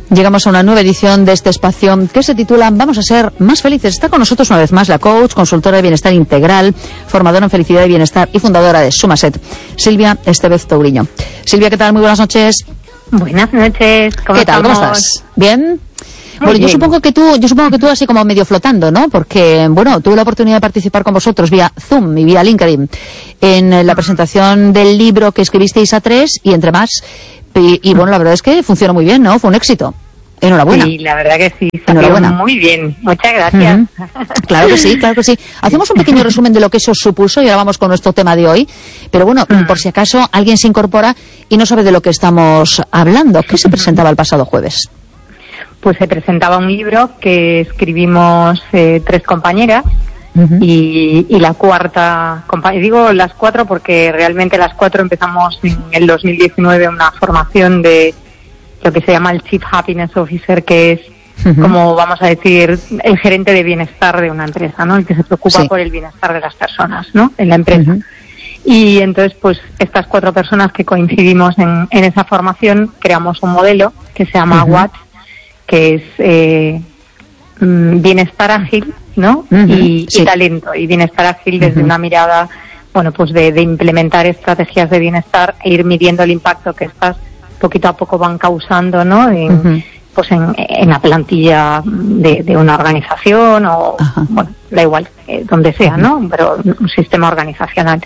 Llegamos a una nueva edición de este espacio que se titula Vamos a ser más felices. Está con nosotros una vez más la coach, consultora de bienestar integral, formadora en felicidad y bienestar y fundadora de Sumaset, Silvia Estevez Touriño. Silvia, ¿qué tal? Muy buenas noches. Buenas noches. ¿Qué tal? ¿Cómo estás? ¿Bien? Bueno, yo supongo que tú así como medio flotando, ¿no? Porque, bueno, tuve la oportunidad de participar con vosotros vía Zoom y vía LinkedIn en la presentación del libro que escribisteis a tres y entre más. Y bueno, la verdad es que funcionó muy bien, ¿no? Fue un éxito. Enhorabuena. Sí, la verdad que sí. Enhorabuena. Muy bien. Muchas gracias. Claro que sí, claro que sí. Hacemos un pequeño resumen de lo que eso supuso y ahora vamos con nuestro tema de hoy. Pero bueno, por si acaso alguien se incorpora y no sabe de lo que estamos hablando. ¿Qué se presentaba el pasado jueves? Pues se presentaba un libro que escribimos tres compañeras. Y la cuarta, digo las cuatro porque realmente las cuatro empezamos en el 2019 una formación de lo que se llama el Chief Happiness Officer, que es como vamos a decir el gerente de bienestar de una empresa, ¿no? El que se preocupa por el bienestar de las personas, ¿no? En la empresa. Y entonces pues estas cuatro personas que coincidimos en esa formación creamos un modelo que se llama WAT, que es bienestar ágil, ¿no? Y talento, y bienestar ágil desde una mirada, bueno, pues de implementar estrategias de bienestar e ir midiendo el impacto que estas poquito a poco van causando, ¿no? Pues en la plantilla de una organización o, bueno, da igual, donde sea, ¿no? Pero un sistema organizacional.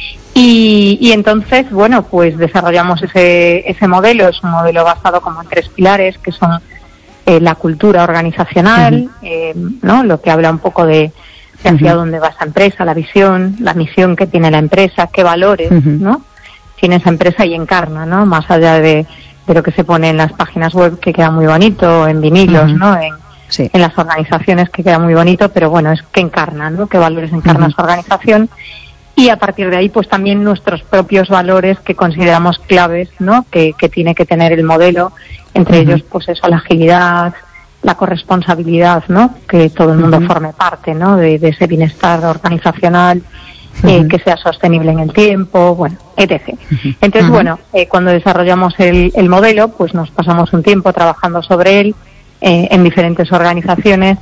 Y entonces, bueno, pues desarrollamos ese modelo. Es un modelo basado como en tres pilares, que son la cultura organizacional, ¿no? Lo que habla un poco de hacia dónde va esa empresa, la visión, la misión que tiene la empresa, qué valores, ¿no? Tiene esa empresa y encarna, ¿no? Más allá de lo que se pone en las páginas web, que queda muy bonito, en vinilos, ¿no? En las organizaciones, que queda muy bonito, pero bueno, es que encarna, ¿no? Qué valores encarna su organización. Y a partir de ahí, pues también nuestros propios valores que consideramos claves, ¿no? Que tiene que tener el modelo, entre ellos, pues eso, la agilidad, la corresponsabilidad, ¿no? Que todo el mundo forme parte, ¿no? De ese bienestar organizacional, que sea sostenible en el tiempo, bueno, etc. Entonces, bueno, cuando desarrollamos el modelo, pues nos pasamos un tiempo trabajando sobre él en diferentes organizaciones.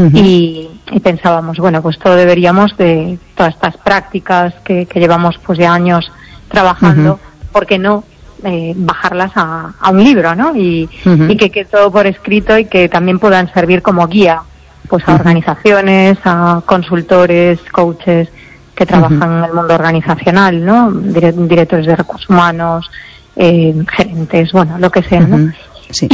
Y pensábamos, bueno, pues todo deberíamos de todas estas prácticas que llevamos pues ya años trabajando, ¿por qué no bajarlas a un libro, ¿no? Y que quede todo por escrito y que también puedan servir como guía pues a organizaciones, a consultores, coaches que trabajan en el mundo organizacional, ¿no? Directores de recursos humanos, gerentes, bueno, lo que sea, ¿no? Sí.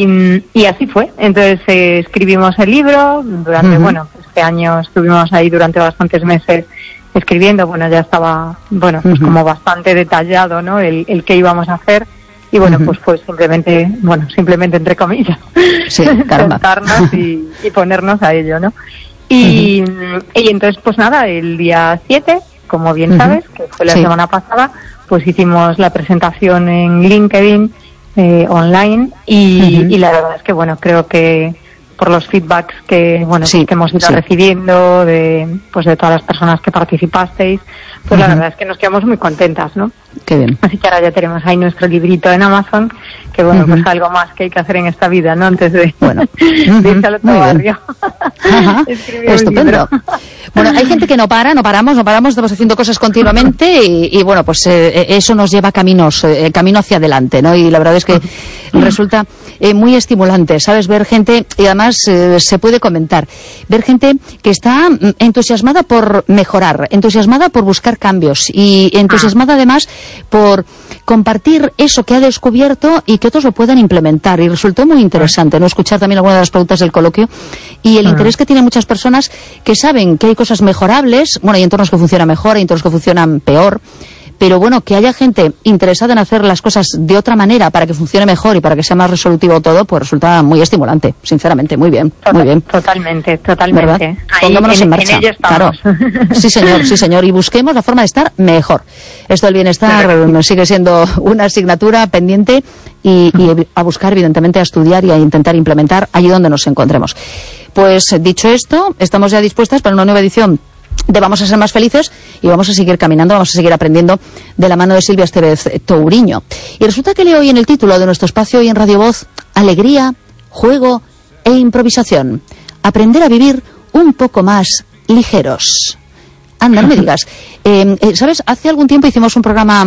Y así fue. Entonces escribimos el libro durante, bueno, este año estuvimos ahí durante bastantes meses escribiendo. Bueno, ya estaba, bueno, pues como bastante detallado, ¿no? El que íbamos a hacer. Y bueno, pues simplemente entre comillas, sentarnos y ponernos a ello, ¿no? Y entonces, pues nada, el día 7, como bien sabes, que fue la semana pasada, pues hicimos la presentación en LinkedIn, online, y la verdad es que, bueno, creo que por los feedbacks que, bueno, que hemos ido recibiendo de todas las personas que participasteis, pues la verdad es que nos quedamos muy contentas, ¿no? Qué bien. Así que ahora ya tenemos ahí nuestro librito en Amazon, que bueno, pues algo más que hay que hacer en esta vida, ¿no? Antes de irse al otro barrio. Estupendo. Bueno, hay gente que no paramos, estamos haciendo cosas continuamente y bueno, pues eso nos lleva camino hacia adelante, ¿no? Y la verdad es que resulta muy estimulante, ¿sabes? Ver gente, y además se puede comentar, ver gente que está entusiasmada por mejorar, entusiasmada por buscar cambios y entusiasmada además por compartir eso que ha descubierto y que otros lo puedan implementar. Y resultó muy interesante, ¿no? Escuchar también algunas de las preguntas del coloquio y el interés que tienen muchas personas que saben que hay cosas mejorables. Bueno, hay entornos que funcionan mejor, hay entornos que funcionan peor, pero bueno, que haya gente interesada en hacer las cosas de otra manera para que funcione mejor y para que sea más resolutivo todo, pues resulta muy estimulante, sinceramente, muy bien, muy bien. Totalmente. ¿Verdad? Pongámonos en marcha. En ello estamos. Claro. Sí, señor, y busquemos la forma de estar mejor. Esto del bienestar sigue siendo una asignatura pendiente y a buscar, evidentemente, a estudiar y a intentar implementar allí donde nos encontremos. Pues dicho esto, estamos ya dispuestas para una nueva edición de Vamos a ser más felices y vamos a seguir caminando, vamos a seguir aprendiendo de la mano de Silvia Estevez Touriño. Y resulta que leo hoy en el título de nuestro espacio hoy en Radio Voz, alegría, juego e improvisación. Aprender a vivir un poco más ligeros. Anda, no me digas. ¿Sabes? Hace algún tiempo hicimos un programa,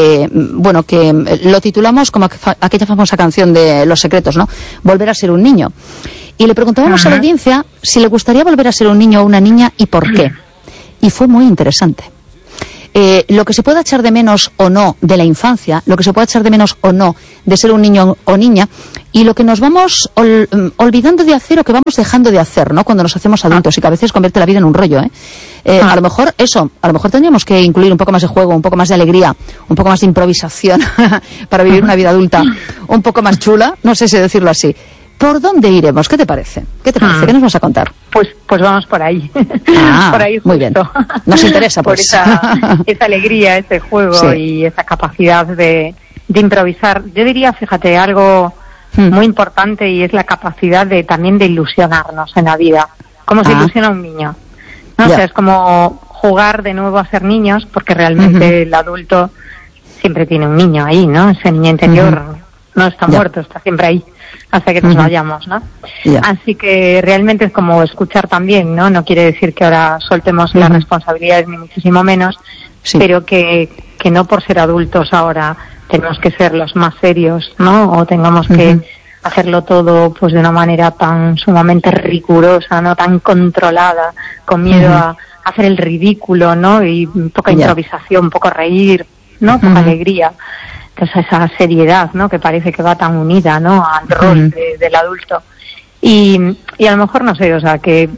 que lo titulamos como aquella famosa canción de Los Secretos, ¿no? Volver a ser un niño. Y le preguntábamos a la audiencia si le gustaría volver a ser un niño o una niña y por qué. Y fue muy interesante. Lo que se pueda echar de menos o no de la infancia, lo que se pueda echar de menos o no de ser un niño o niña, y lo que nos vamos olvidando de hacer o que vamos dejando de hacer, ¿no? Cuando nos hacemos adultos, y que a veces convierte la vida en un rollo, a lo mejor tendríamos que incluir un poco más de juego, un poco más de alegría, un poco más de improvisación para vivir una vida adulta un poco más chula, no sé si decirlo así. ¿Por dónde iremos? ¿Qué te parece? ¿Qué nos vas a contar? Pues vamos por ahí. Por ahí justo. Muy bien. Nos interesa, pues. Por esa alegría, ese juego y esa capacidad de improvisar. Yo diría, fíjate, algo muy importante, y es la capacidad también de ilusionarnos en la vida. ¿Cómo se ilusiona un niño? No sé, es como jugar de nuevo a ser niños, porque realmente el adulto siempre tiene un niño ahí, ¿no? Ese niño interior no está muerto, está siempre ahí, hasta que nos vayamos, ¿no? Así que realmente es como escuchar también, ¿no? No quiere decir que ahora soltemos las responsabilidades, ni muchísimo menos, pero que no por ser adultos ahora tenemos que ser los más serios, ¿no? O tengamos que hacerlo todo pues de una manera tan sumamente rigurosa, ¿no? Tan controlada, con miedo a hacer el ridículo, ¿no? Y poca improvisación, poco reír, ¿no? Poca alegría. Entonces esa seriedad, ¿no? Que parece que va tan unida, ¿no? Al rol del adulto. Y a lo mejor, no sé, o sea, que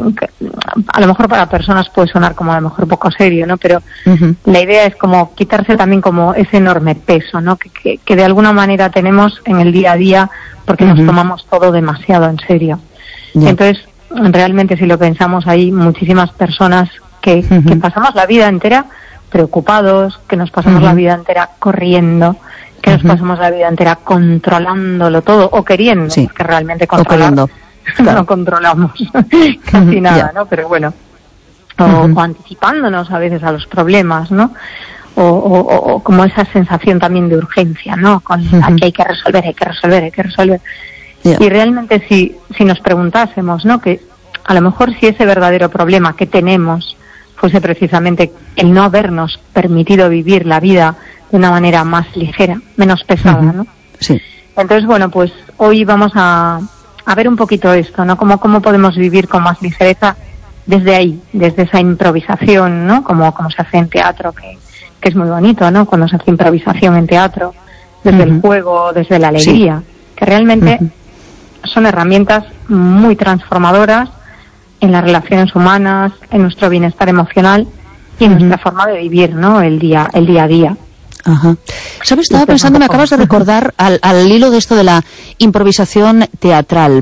a lo mejor para personas puede sonar como a lo mejor poco serio, ¿no? Pero la idea es como quitarse también como ese enorme peso, ¿no? Que de alguna manera tenemos en el día a día, porque nos tomamos todo demasiado en serio. Entonces, realmente si lo pensamos, hay muchísimas personas que pasamos la vida entera preocupados, que nos pasamos la vida entera corriendo, que nos pasamos la vida entera controlándolo todo, o queriendo, porque realmente controlando no controlamos casi nada, ¿no? Pero bueno, o anticipándonos a veces a los problemas, ¿no? O como esa sensación también de urgencia, ¿no? Con que hay que resolver. Y realmente si nos preguntásemos, ¿no? Que a lo mejor si ese verdadero problema que tenemos fuese precisamente el no habernos permitido vivir la vida de una manera más ligera, menos pesada, ¿no? Sí. Entonces, bueno, pues hoy vamos a ver un poquito esto, ¿no? Cómo podemos vivir con más ligereza desde ahí, desde esa improvisación, ¿no? Como se hace en teatro, que es muy bonito, ¿no? Cuando se hace improvisación en teatro, desde el juego, desde la alegría, que realmente son herramientas muy transformadoras en las relaciones humanas, en nuestro bienestar emocional y en nuestra forma de vivir, ¿no? El día a día. Ajá. ¿Sabes? Estaba pensando, me acabas de recordar al hilo de esto de la improvisación teatral.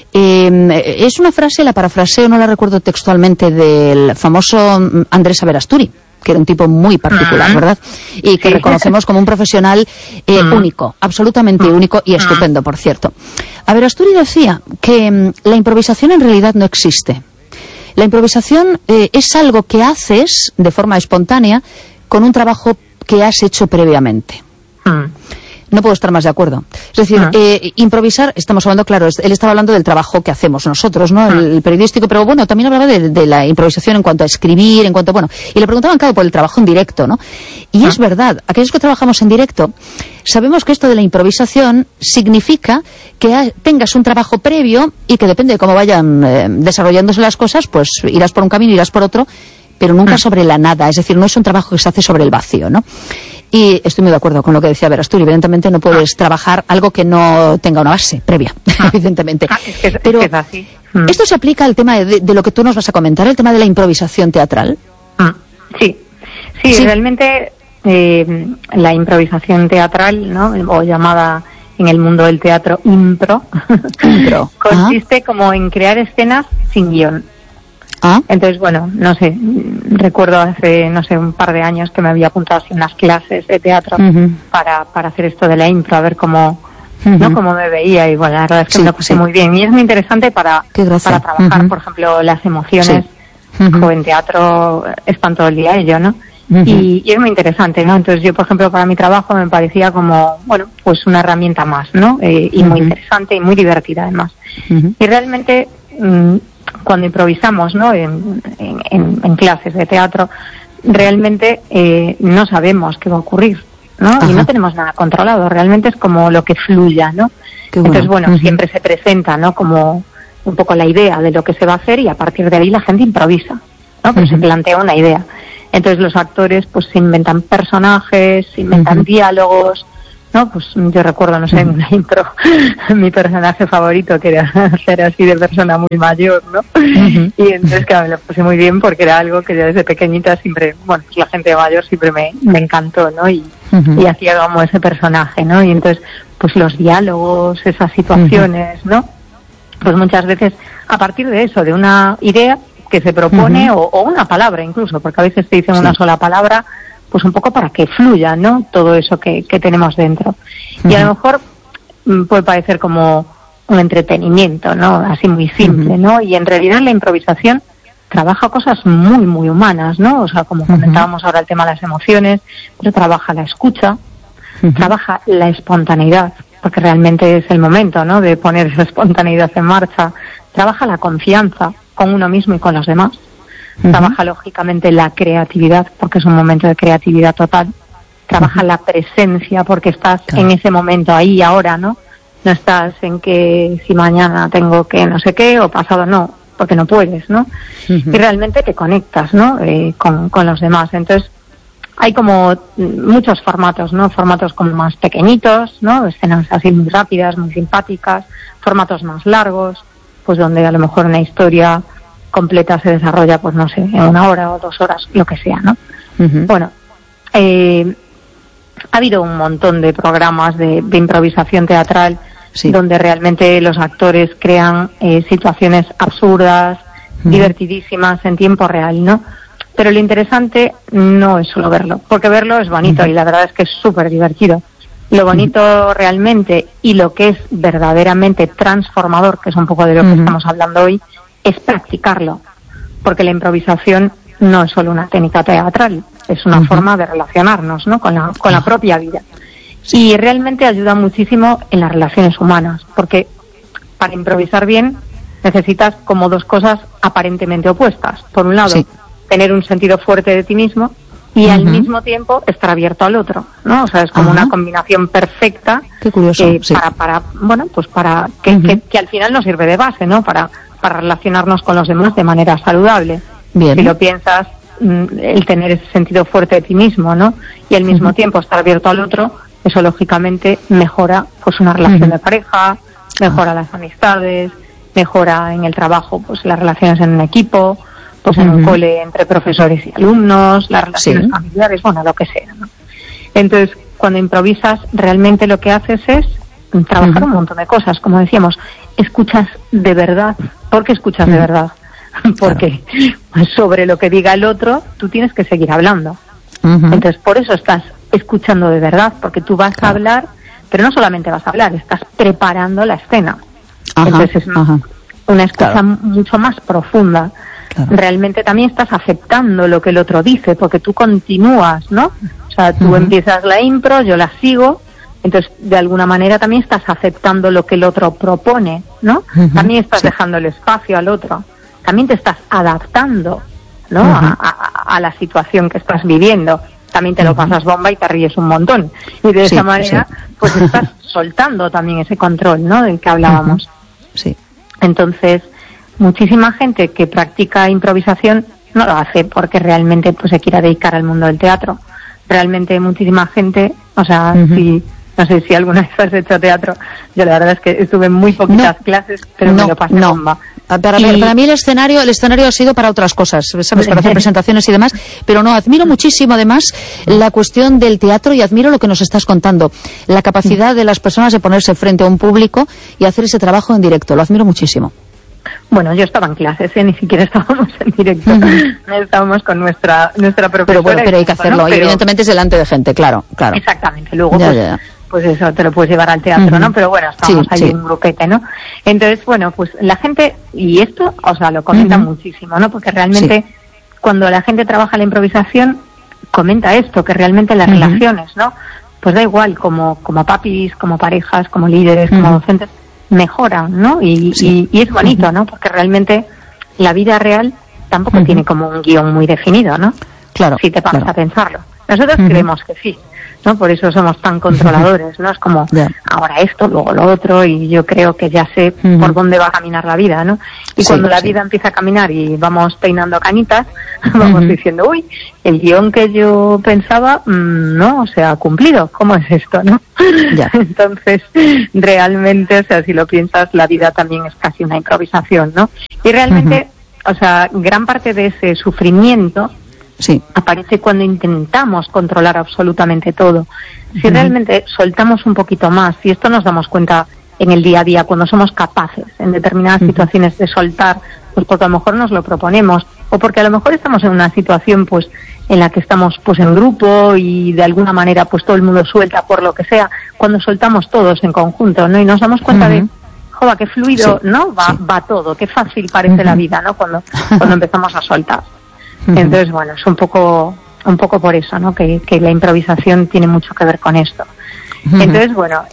Es una frase, la parafraseo, no la recuerdo textualmente, del famoso Andrés Averasturi, que era un tipo muy particular, ¿verdad? Y que reconocemos como un profesional único, absolutamente único y estupendo, por cierto. Averasturi decía que la improvisación en realidad no existe. La improvisación es algo que haces de forma espontánea con un trabajo que has hecho previamente. No puedo estar más de acuerdo. Es decir, improvisar, estamos hablando, claro, él estaba hablando del trabajo que hacemos nosotros, ¿no? El periodístico, pero bueno, también hablaba de la improvisación en cuanto a escribir, en cuanto a, bueno, y le preguntaban, claro, por el trabajo en directo, ¿no? Y es verdad, aquellos que trabajamos en directo, sabemos que esto de la improvisación significa que tengas un trabajo previo y que depende de cómo vayan desarrollándose las cosas, pues irás por un camino, irás por otro, pero nunca sobre la nada, es decir, no es un trabajo que se hace sobre el vacío, ¿no? Y estoy muy de acuerdo con lo que decía Averasturi. Evidentemente no puedes trabajar algo que no tenga una base previa, evidentemente. Pero es así. ¿esto se aplica al tema de lo que tú nos vas a comentar, el tema de la improvisación teatral? Sí, realmente la improvisación teatral, ¿no? O llamada en el mundo del teatro impro, consiste como en crear escenas sin guión. Entonces, bueno, no sé, recuerdo hace, no sé, un par de años que me había apuntado así unas clases de teatro para hacer esto de la impro, a ver cómo me veía, y bueno, la verdad es que me lo puse muy bien. Y es muy interesante para trabajar, por ejemplo, las emociones. En teatro están todo el día ello, ¿no? y es muy interesante, ¿no? Entonces yo, por ejemplo, para mi trabajo me parecía como, bueno, pues una herramienta más, ¿no? Y muy interesante y muy divertida además. Y realmente cuando improvisamos, ¿no? En clases de teatro, realmente no sabemos qué va a ocurrir, ¿no? Y no tenemos nada controlado, realmente es como lo que fluya, ¿no? Entonces, bueno, siempre se presenta, ¿no? Como un poco la idea de lo que se va a hacer y a partir de ahí la gente improvisa, ¿no? Pues se plantea una idea. Entonces los actores pues se inventan personajes, se inventan diálogos, ¿no? Pues yo recuerdo, no sé, en una intro, mi personaje favorito, que era ser así de persona muy mayor, ¿no? Y entonces, claro, me lo puse muy bien porque era algo que yo desde pequeñita siempre, bueno, pues la gente mayor siempre me encantó, ¿no? Y hacía como ese personaje, ¿no? Y entonces, pues los diálogos, esas situaciones, ¿no? Pues muchas veces, a partir de eso, de una idea que se propone, o una palabra incluso, porque a veces se dice una sola palabra, pues un poco para que fluya, ¿no? Todo eso que tenemos dentro. Y a lo mejor puede parecer como un entretenimiento, ¿no? Así muy simple, ¿no? Y en realidad la improvisación trabaja cosas muy, muy humanas, ¿no? O sea, como comentábamos ahora el tema de las emociones, pero trabaja la escucha, trabaja la espontaneidad, porque realmente es el momento, ¿no? De poner esa espontaneidad en marcha. Trabaja la confianza con uno mismo y con los demás. Trabaja lógicamente la creatividad, porque es un momento de creatividad total. Trabaja la presencia, porque estás en ese momento ahí y ahora, ¿no? No estás en que si mañana tengo que no sé qué o pasado, no, porque no puedes, ¿no? Y realmente te conectas, ¿no? Con los demás. Entonces hay como muchos formatos, ¿no? Formatos como más pequeñitos, ¿no? Escenas así muy rápidas, muy simpáticas, formatos más largos, pues donde a lo mejor una historia completa se desarrolla, pues no sé, en 1 hora o 2 horas, lo que sea, ¿no? Bueno, ha habido un montón de programas de improvisación teatral donde realmente los actores crean situaciones absurdas, divertidísimas en tiempo real, ¿no? Pero lo interesante no es solo verlo, porque verlo es bonito y la verdad es que es súper divertido. Lo bonito realmente y lo que es verdaderamente transformador, que es un poco de lo que estamos hablando hoy, es practicarlo, porque la improvisación no es solo una técnica teatral, es una forma de relacionarnos, ¿no? con la propia vida. Y realmente ayuda muchísimo en las relaciones humanas, porque para improvisar bien necesitas como 2 cosas aparentemente opuestas. Por un lado, tener un sentido fuerte de ti mismo y al mismo tiempo estar abierto al otro, ¿no? O sea, es como una combinación perfecta. Qué curioso, para bueno, pues para que al final nos sirve de base, ¿no? Para relacionarnos con los demás de manera saludable. Bien. Si lo piensas, el tener ese sentido fuerte de ti mismo, ¿no? Y al mismo tiempo estar abierto al otro, eso lógicamente mejora pues una relación de pareja, mejora las amistades, mejora en el trabajo pues las relaciones en un equipo, pues en un cole entre profesores y alumnos, las relaciones familiares, bueno, lo que sea, ¿no? Entonces, cuando improvisas, realmente lo que haces es trabajar un montón de cosas, como decíamos, escuchas de verdad. ¿Por qué escuchas de verdad? Porque sobre lo que diga el otro, tú tienes que seguir hablando. Entonces, por eso estás escuchando de verdad, porque tú vas a hablar, pero no solamente vas a hablar, estás preparando la escena. Entonces, es una escucha mucho más profunda. Realmente también estás aceptando lo que el otro dice, porque tú continúas, ¿no? O sea, tú empiezas la impro, yo la sigo, entonces de alguna manera también estás aceptando lo que el otro propone, ¿no? También estás dejando el espacio al otro, también te estás adaptando, ¿no? A la situación que estás viviendo. También te lo pasas bomba y te ríes un montón. Y de esa manera, pues estás soltando también ese control, ¿no? Del que hablábamos. Entonces, muchísima gente que practica improvisación no lo hace porque realmente pues se quiera dedicar al mundo del teatro. Realmente muchísima gente, o sea, no sé si alguna vez has hecho teatro, yo la verdad es que estuve en muy poquitas clases, pero me lo pasé bomba. Para mí el escenario ha sido para otras cosas, ¿sabes? Para hacer presentaciones y demás, pero no, admiro muchísimo además la cuestión del teatro y admiro lo que nos estás contando, la capacidad de las personas de ponerse frente a un público y hacer ese trabajo en directo, lo admiro muchísimo. Bueno, yo estaba en clases, ni siquiera estábamos en directo, estábamos con nuestra profesora. Pero hay que hacerlo, ¿no? Y evidentemente es delante de gente, claro. Exactamente, luego pues eso te lo puedes llevar al teatro, ¿no? Pero bueno, estamos ahí en un grupete, ¿no? Entonces, bueno, pues la gente, y esto, o sea, lo comentan muchísimo, ¿no? Porque realmente cuando la gente trabaja la improvisación, comenta esto, que realmente las relaciones, ¿no? Pues da igual, como papis, como parejas, como líderes, como docentes, mejoran, ¿no? Y es bonito, ¿no? Porque realmente la vida real tampoco tiene como un guión muy definido, ¿no? Claro. Si te paras a pensarlo. Nosotros creemos que sí, ¿no? Por eso somos tan controladores, ¿no? Es como, ahora esto, luego lo otro, y yo creo que ya sé por dónde va a caminar la vida, ¿no? Y cuando la vida empieza a caminar y vamos peinando canitas, vamos diciendo, uy, el guión que yo pensaba no se ha cumplido. ¿Cómo es esto, no? Entonces, realmente, o sea, si lo piensas, la vida también es casi una improvisación, ¿no? Y realmente, o sea, gran parte de ese sufrimiento aparece cuando intentamos controlar absolutamente todo. Si realmente soltamos un poquito más, y esto nos damos cuenta en el día a día, cuando somos capaces en determinadas situaciones de soltar, pues porque a lo mejor nos lo proponemos, o porque a lo mejor estamos en una situación pues en la que estamos pues en grupo y de alguna manera pues todo el mundo suelta por lo que sea, cuando soltamos todos en conjunto, ¿no? Y nos damos cuenta de, joder, qué fluido, ¿no? Va todo, qué fácil parece la vida, ¿no? Cuando empezamos a soltar. Entonces, bueno, es un poco por eso, ¿no? Que la improvisación tiene mucho que ver con esto. Entonces, bueno,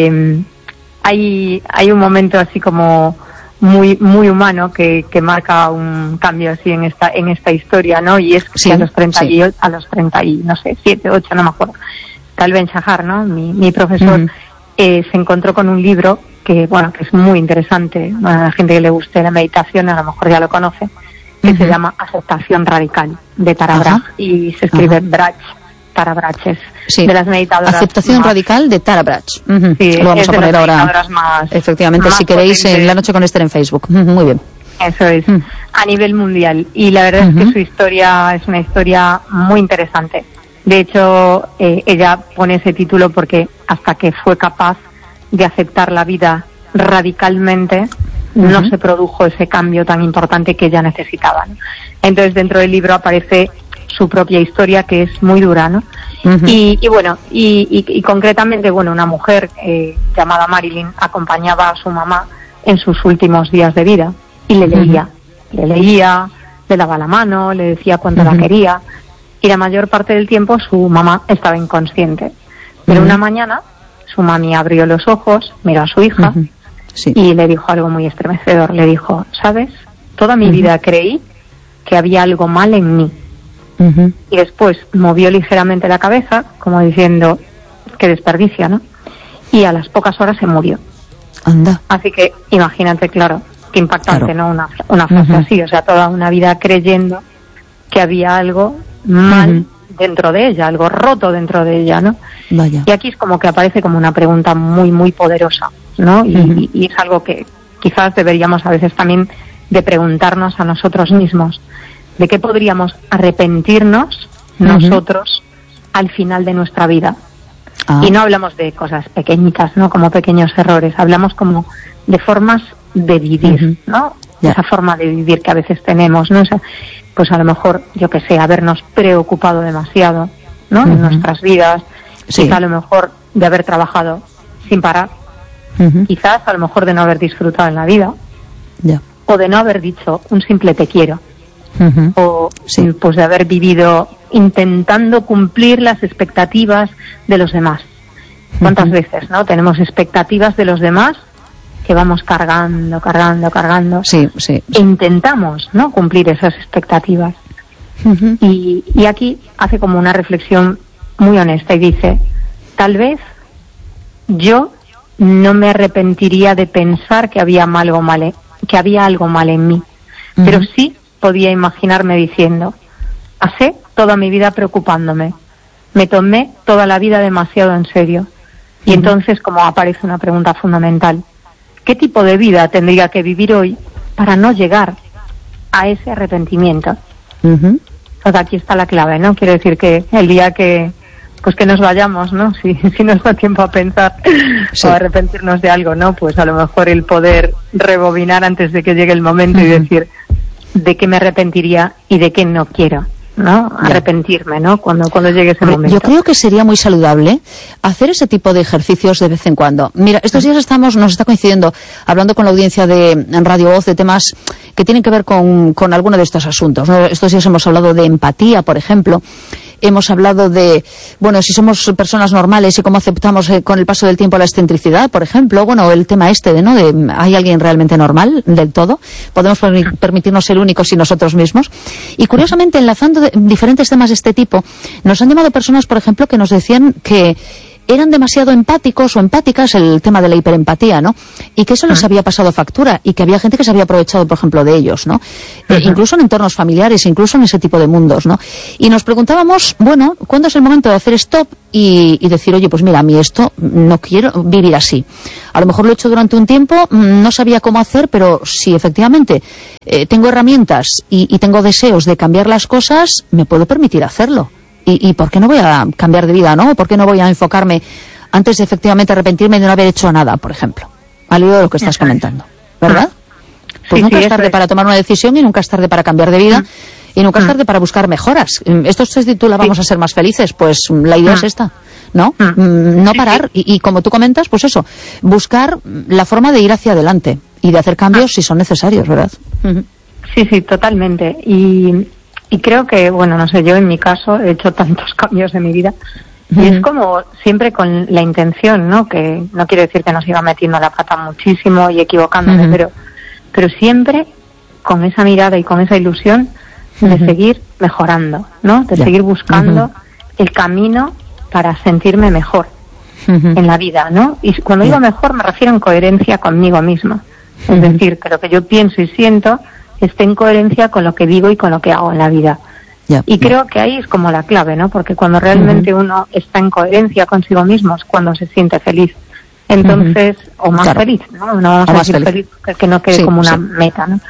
hay un momento así como muy muy humano que marca un cambio así en esta historia, ¿no? Y es que a los 30 y no sé, 7, 8, no me acuerdo. Tal Ben Shahar, ¿no? Mi profesor se encontró con un libro que, bueno, que es muy interesante. Bueno, a la gente que le guste la meditación a lo mejor ya lo conoce, que se llama Aceptación Radical, de Tara Brach, y se escribe Brach, Tara Brach, es de las meditadoras. Aceptación Radical de Tara Brach. Sí, lo vamos a poner ahora, efectivamente, más si queréis, potentes. en La Noche con Esther en Facebook. Muy bien. Eso es, a nivel mundial. Y la verdad es que su historia es una historia muy interesante. De hecho, ella pone ese título porque hasta que fue capaz de aceptar la vida radicalmente, no se produjo ese cambio tan importante que ella necesitaba, ¿no? Entonces, dentro del libro aparece su propia historia, que es muy dura, ¿no? Y bueno, y concretamente, bueno, una mujer llamada Marilyn acompañaba a su mamá en sus últimos días de vida y le leía, le daba la mano, le decía cuánto la quería, y la mayor parte del tiempo su mamá estaba inconsciente. Pero una mañana su mami abrió los ojos, miró a su hija y le dijo algo muy estremecedor. Le dijo, ¿sabes? Toda mi vida creí que había algo mal en mí. Y después movió ligeramente la cabeza, como diciendo, qué desperdicio, ¿no? Y a las pocas horas se murió. Anda. Así que imagínate, claro, qué impactante, ¿no? Una frase así, o sea, toda una vida creyendo que había algo mal dentro de ella, algo roto dentro de ella, ¿no? Vaya. Y aquí es como que aparece como una pregunta muy, muy poderosa, ¿no? Y es algo que quizás deberíamos a veces también de preguntarnos a nosotros mismos, de qué podríamos arrepentirnos nosotros al final de nuestra vida. Y no hablamos de cosas pequeñitas, ¿no? Como pequeños errores, hablamos como de formas de vivir, ¿no? Esa forma de vivir que a veces tenemos, ¿no? Esa, pues a lo mejor, yo que sé, habernos preocupado demasiado, ¿no? En nuestras vidas, quizá a lo mejor de haber trabajado sin parar, quizás a lo mejor de no haber disfrutado en la vida, o de no haber dicho un simple te quiero, o pues de haber vivido intentando cumplir las expectativas de los demás. ¿Cuántas veces, no? Tenemos expectativas de los demás que vamos cargando e intentamos, ¿no? Cumplir esas expectativas. Y aquí hace como una reflexión muy honesta y dice, tal vez yo no me arrepentiría de pensar que había algo mal en mí, pero sí podía imaginarme diciendo, pasé toda mi vida preocupándome, me tomé toda la vida demasiado en serio. Y entonces, como aparece una pregunta fundamental, ¿qué tipo de vida tendría que vivir hoy para no llegar a ese arrepentimiento? O sea, aquí está la clave, ¿no? Quiero decir que el día que nos vayamos, ¿no? Si nos da tiempo a pensar o a arrepentirnos de algo, ¿no? Pues a lo mejor el poder rebobinar antes de que llegue el momento y decir de qué me arrepentiría y de qué no quiero, ¿no? Arrepentirme, ¿no? Cuando llegue ese momento. Yo creo que sería muy saludable hacer ese tipo de ejercicios de vez en cuando. Mira, estos días nos está coincidiendo, hablando con la audiencia en Radio Voz de temas que tienen que ver con alguno de estos asuntos, ¿no? Estos días hemos hablado de empatía, por ejemplo, hemos hablado de, bueno, si somos personas normales y cómo aceptamos con el paso del tiempo la excentricidad, por ejemplo, bueno, el tema ¿no? De, ¿hay alguien realmente normal del todo? ¿Podemos permitirnos ser únicos y nosotros mismos? Y curiosamente, enlazando diferentes temas de este tipo, nos han llamado personas, por ejemplo, que nos decían que eran demasiado empáticos o empáticas, el tema de la hiperempatía, ¿no? Y que eso les había pasado factura y que había gente que se había aprovechado, por ejemplo, de ellos, ¿no? Incluso en entornos familiares, incluso en ese tipo de mundos, ¿no? Y nos preguntábamos, bueno, ¿cuándo es el momento de hacer stop y decir, oye, pues mira, a mí esto no quiero vivir así? A lo mejor lo he hecho durante un tiempo, no sabía cómo hacer, pero si efectivamente tengo herramientas y tengo deseos de cambiar las cosas, me puedo permitir hacerlo. ¿Y por qué no voy a cambiar de vida, no? ¿Por qué no voy a enfocarme antes de efectivamente arrepentirme de no haber hecho nada, por ejemplo? Al hilo de lo que estás comentando, ¿verdad? Pues nunca es tarde para tomar una decisión y nunca es tarde para cambiar de vida y nunca es tarde para buscar mejoras. Esto se titula Vamos a ser más felices, pues la idea es esta, ¿no? No parar y como tú comentas, pues eso, buscar la forma de ir hacia adelante y de hacer cambios si son necesarios, ¿verdad? Sí, totalmente. Y creo que, bueno, no sé, yo en mi caso he hecho tantos cambios en mi vida y es como siempre con la intención, ¿no? Que no quiero decir que nos iba metiendo la pata muchísimo y equivocándome, pero siempre con esa mirada y con esa ilusión de seguir mejorando, ¿no? De seguir buscando el camino para sentirme mejor en la vida, ¿no? Y cuando digo mejor me refiero en coherencia conmigo misma. Es decir, que lo que yo pienso y siento esté en coherencia con lo que digo y con lo que hago en la vida. Y creo que ahí es como la clave, ¿no? Porque cuando realmente uno está en coherencia consigo mismo es cuando se siente feliz. Entonces, o más feliz, ¿no? No vamos a decir feliz que no quede como una meta, ¿no?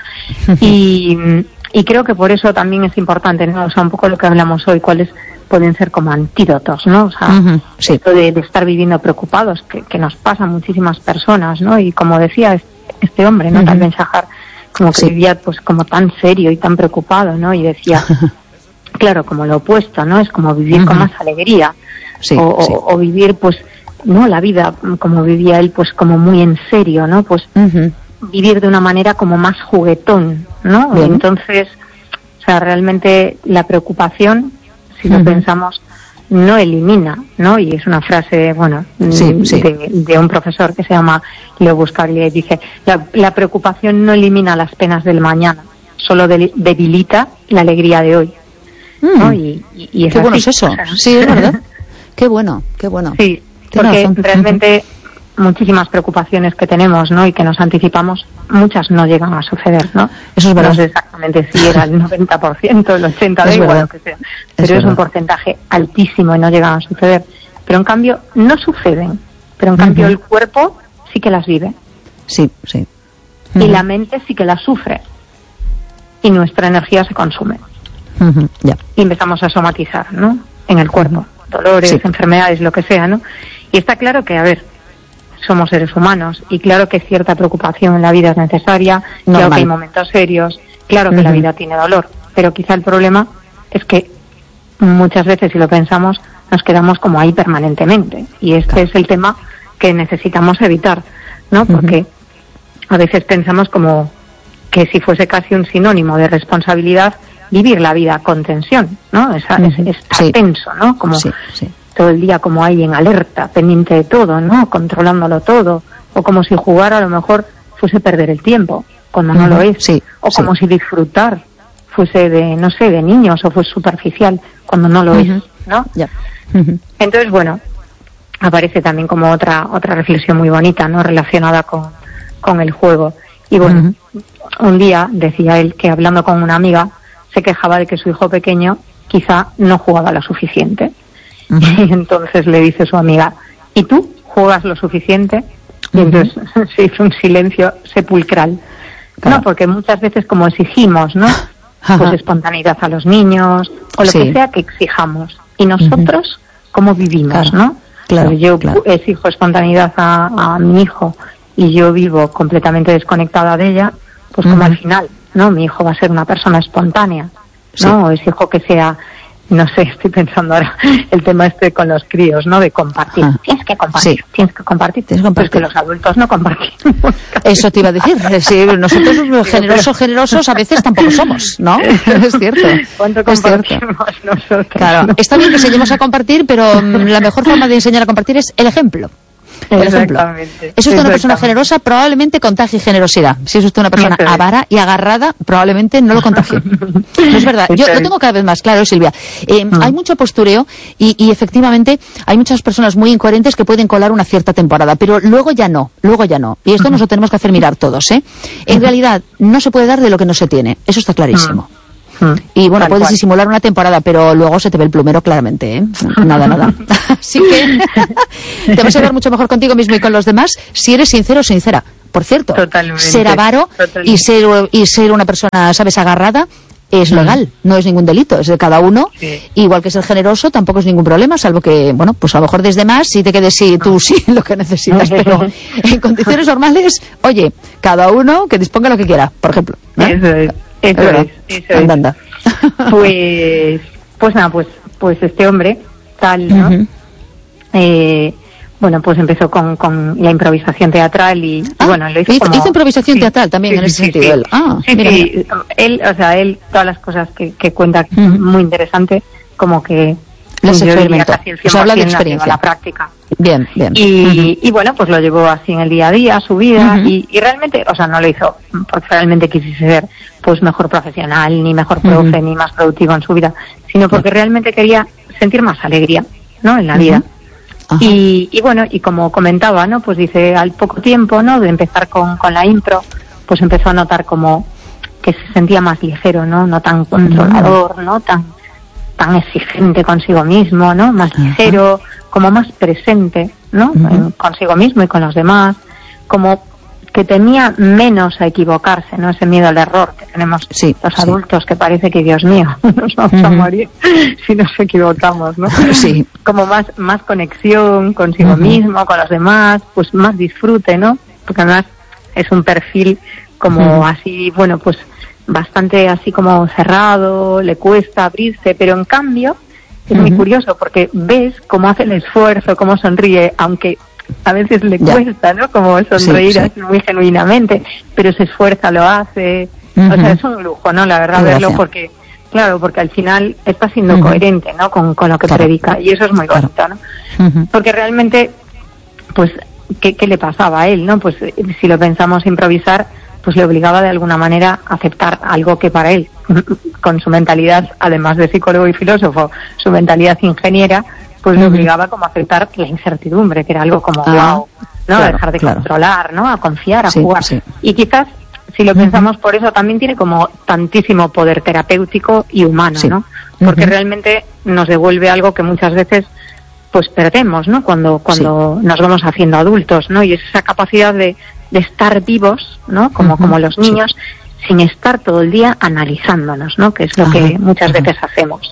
Y creo que por eso también es importante, ¿no? O sea, un poco lo que hablamos hoy, cuáles pueden ser como antídotos, ¿no? O sea, esto de estar viviendo preocupados, que nos pasa a muchísimas personas, ¿no? Y como decía este hombre, ¿no? También Shahar, como que vivía pues como tan serio y tan preocupado, ¿no? Y decía, claro, como lo opuesto, ¿no? Es como vivir con más alegría o vivir pues, no la vida como vivía él, pues como muy en serio, ¿no? Pues vivir de una manera como más juguetón, ¿no? Entonces, o sea, realmente la preocupación, si lo pensamos, no elimina, ¿no? Y es una frase, bueno, de un profesor que se llama Leo Buscaglia y dice, la preocupación no elimina las penas del mañana, solo debilita la alegría de hoy, ¿no? Y es qué así. Bueno es eso, o sea, sí, es verdad. Qué bueno. Sí, porque realmente muchísimas preocupaciones que tenemos, ¿no? Y que nos anticipamos, muchas no llegan a suceder, ¿no? Eso es verdad. No sé exactamente si era el 90%, el 80%, da igual lo que sea. Pero es un porcentaje altísimo y no llegan a suceder. Pero en cambio, no suceden. Pero en cambio el cuerpo sí que las vive. Sí. Y la mente sí que las sufre. Y nuestra energía se consume. Y empezamos a somatizar, ¿no? En el cuerpo. Dolores, enfermedades, lo que sea, ¿no? Y está claro que, a ver, somos seres humanos y claro que cierta preocupación en la vida es necesaria, claro que hay momentos serios, claro que la vida tiene dolor, pero quizá el problema es que muchas veces, si lo pensamos, nos quedamos como ahí permanentemente y este es el tema que necesitamos evitar, ¿no? Porque a veces pensamos como que si fuese casi un sinónimo de responsabilidad vivir la vida con tensión, ¿no? Estar tenso, ¿no? Como todo el día como ahí en alerta, pendiente de todo, ¿no? Controlándolo todo. O como si jugar a lo mejor fuese perder el tiempo, cuando no lo es. O como si disfrutar fuese de, no sé, de niños o fuese superficial, cuando no lo es, ¿no? Entonces, bueno, aparece también como otra reflexión muy bonita, ¿no? Relacionada con el juego. Y bueno, un día decía él que hablando con una amiga se quejaba de que su hijo pequeño quizá no jugaba lo suficiente. Y entonces le dice su amiga, ¿y tú juegas lo suficiente? Y entonces se hizo un silencio sepulcral. No, porque muchas veces como exigimos, ¿no? Pues espontaneidad a los niños o lo que sea que exijamos. Y nosotros, ¿cómo vivimos, no? Yo exijo espontaneidad a mi hijo y yo vivo completamente desconectada de ella, pues como al final, ¿no? Mi hijo va a ser una persona espontánea, ¿no? O exijo que sea no sé, estoy pensando ahora el tema con los críos, ¿no? De compartir. Tienes que compartir, tienes que compartir. Pues que los adultos no compartimos. Eso te iba a decir. Sí, nosotros generosos a veces tampoco somos, ¿no? Es cierto. ¿Cuánto compartimos nosotros? Claro, está bien que enseñemos a compartir, pero la mejor forma de enseñar a compartir es el ejemplo. Exactamente. Es usted una persona generosa, probablemente contagie generosidad. Si es usted una persona avara y agarrada, probablemente no lo contagie. No es verdad. Yo lo tengo cada vez más claro, Silvia. Hay mucho postureo y efectivamente hay muchas personas muy incoherentes que pueden colar una cierta temporada, pero luego ya no. Y esto nos lo tenemos que hacer mirar todos, ¿eh? En realidad, no se puede dar de lo que no se tiene. Eso está clarísimo. Y bueno, puedes disimular una temporada, pero luego se te ve el plumero claramente, ¿eh? Nada. Así que te vas a llevar mucho mejor contigo mismo y con los demás si eres sincero o sincera. Por cierto, ser avaro y ser una persona, ¿sabes?, agarrada, es legal, no es ningún delito, es de cada uno. Igual que ser generoso tampoco es ningún problema, salvo que, bueno, pues a lo mejor desde más y te quedes tú sí lo que necesitas, pero en condiciones normales, oye, cada uno que disponga lo que quiera, por ejemplo, ¿no? Eso es. Anda. Pues este hombre, tal, ¿no? Bueno, pues empezó con la improvisación teatral y bueno, lo hizo como... Hizo improvisación teatral también en ese sentido. Él, todas las cosas que cuenta, muy interesante, como que... Los experimentos. Se habla de experiencia. La práctica. Bien. Y bueno, pues lo llevó así en el día a día, su vida, y realmente, o sea, no lo hizo porque realmente quisiese ser pues mejor profesional, ni mejor profe, ni más productivo en su vida, sino porque realmente quería sentir más alegría, ¿no?, en la vida. Y bueno, y como comentaba, ¿no?, pues dice, al poco tiempo, ¿no?, de empezar con la impro, pues empezó a notar como que se sentía más ligero, no tan controlador, no tan exigente consigo mismo, ¿no?, más ligero, como más presente, ¿no?, consigo mismo y con los demás, como que tenía menos a equivocarse, ¿no?, ese miedo al error que tenemos los adultos, que parece que, Dios mío, nos vamos a morir si nos equivocamos, ¿no? Como más conexión consigo mismo, con los demás, pues más disfrute, ¿no?, porque además es un perfil como así, bueno, pues bastante así como cerrado, le cuesta abrirse, pero en cambio es muy curioso porque ves cómo hace el esfuerzo, cómo sonríe, aunque a veces le cuesta, ¿no?, como sonreír así muy genuinamente, pero se esfuerza, lo hace, o sea, es un lujo, ¿no?, la verdad, verlo, porque claro, porque al final está siendo coherente, ¿no?, con lo que predica, y eso es muy bonito, ¿no? Porque realmente, pues, ¿qué le pasaba a él, no? Pues si lo pensamos improvisar, pues le obligaba de alguna manera a aceptar algo que para él, con su mentalidad, además de psicólogo y filósofo, su mentalidad ingeniera, pues le obligaba como a aceptar la incertidumbre, que era algo como wow, ¿no? Dejar de controlar, ¿no? A confiar, a jugar. Y quizás, si lo pensamos por eso, también tiene como tantísimo poder terapéutico y humano, ¿no? Porque realmente nos devuelve algo que muchas veces pues perdemos, ¿no?, cuando nos vamos haciendo adultos, ¿no? Y es esa capacidad de estar vivos, ¿no?, como los niños, sin estar todo el día analizándonos, ¿no?, que es lo que muchas veces hacemos.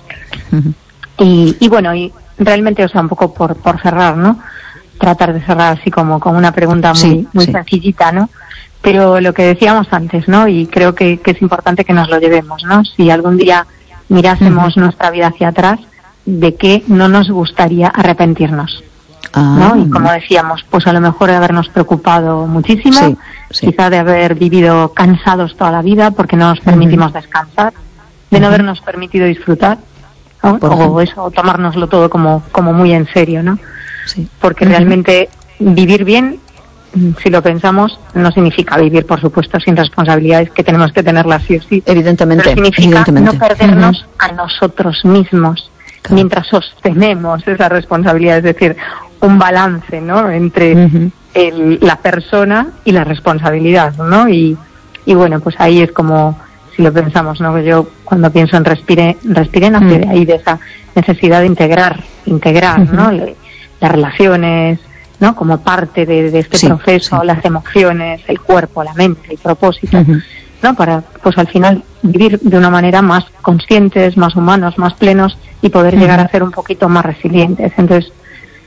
Y bueno, y realmente, o sea, un poco por cerrar, ¿no?, tratar de cerrar así como con una pregunta muy sencillita, ¿no?, pero lo que decíamos antes, ¿no?, y creo que es importante que nos lo llevemos, ¿no?, si algún día mirásemos nuestra vida hacia atrás, de qué no nos gustaría arrepentirnos, ¿no? Y como decíamos, pues a lo mejor de habernos preocupado muchísimo, quizá de haber vivido cansados toda la vida porque no nos permitimos descansar, de no habernos permitido disfrutar, ¿no? O tomárnoslo todo como muy en serio, ¿no? Porque realmente vivir bien, si lo pensamos, no significa vivir, por supuesto, sin responsabilidades, que tenemos que tenerlas sí o sí. Evidentemente. Pero significa no perdernos a nosotros mismos mientras sostenemos esa responsabilidad, es decir, un balance, ¿no?, entre la persona y la responsabilidad, ¿no? Y bueno, pues ahí es como, si lo pensamos, ¿no?, que yo cuando pienso en Respire nace de ahí, de esa necesidad de integrar, ¿no?, las relaciones, ¿no?, como parte de este proceso, las emociones, el cuerpo, la mente, el propósito, ¿no?, para, pues al final, vivir de una manera más conscientes, más humanos, más plenos, y poder llegar a ser un poquito más resilientes. Entonces,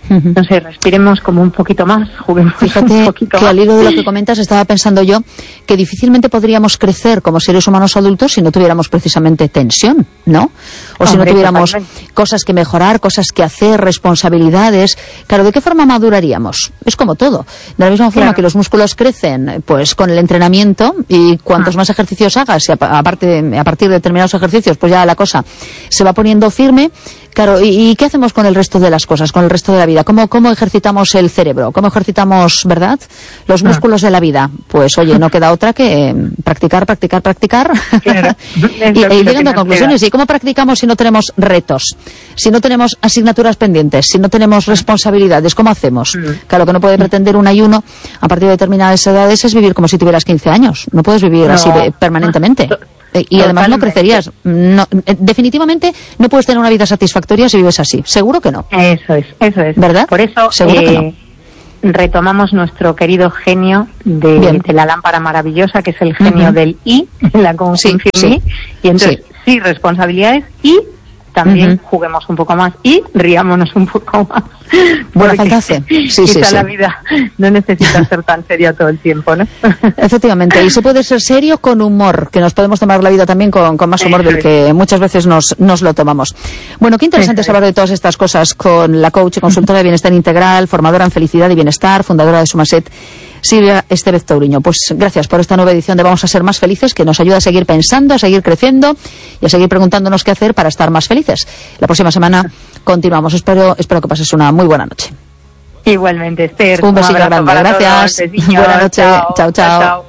no sé, respiremos como un poquito más, juguemos un poquito que más. al hilo de lo que comentas estaba pensando yo que difícilmente podríamos crecer como seres humanos adultos si no tuviéramos precisamente tensión, ¿no? O si no tuviéramos cosas que mejorar, cosas que hacer, responsabilidades. Claro, ¿de qué forma maduraríamos? Es como todo. De la misma forma que los músculos crecen pues con el entrenamiento, y cuantos más ejercicios hagas, y a partir de determinados ejercicios, pues ya la cosa se va poniendo firme. Claro, ¿y qué hacemos con el resto de las cosas, con el resto de la vida? ¿Cómo ejercitamos el cerebro? ¿Cómo ejercitamos, verdad, los músculos de la vida? Pues oye, no queda otra que practicar. Claro. Y ir llegando a conclusiones. ¿Y cómo practicamos si no tenemos retos? Si no tenemos asignaturas pendientes, si no tenemos responsabilidades, ¿cómo hacemos? Claro, que no puede pretender un ayuno a partir de determinadas edades es vivir como si tuvieras 15 años. No puedes vivir así permanentemente. Y además no crecerías. Definitivamente no puedes tener una vida satisfactoria si vives así. Seguro que no. Eso es. ¿Verdad? Por eso seguro que no. Retomamos nuestro querido genio de la lámpara maravillosa, que es el genio del I, la conjunción I. Y entonces, sí, responsabilidades, y también juguemos un poco más y riámonos un poco más. Buena falta hace. Quizá la vida no necesita ser tan seria todo el tiempo, ¿no? Efectivamente, y se puede ser serio con humor, que nos podemos tomar la vida también con más humor del que muchas veces nos lo tomamos. Bueno, qué interesante es hablar de todas estas cosas con la coach y consultora de bienestar integral, formadora en felicidad y bienestar, fundadora de Sumaset, Silvia Estevez Touriño. Pues gracias por esta nueva edición de Vamos a ser más felices, que nos ayuda a seguir pensando, a seguir creciendo y a seguir preguntándonos qué hacer para estar más felices. La próxima semana continuamos. Espero que pases una muy buena noche. Igualmente, Esther. Un besito grande. Gracias. Buenas noches. Chao.